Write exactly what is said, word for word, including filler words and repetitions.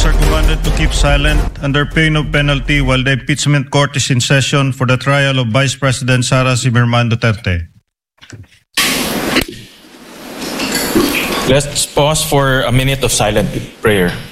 Senators are commanded to keep silent under pain of penalty while the impeachment court is in session for the trial of Vice President Sara Zimmerman Duterte. Let's pause for a minute of silent prayer.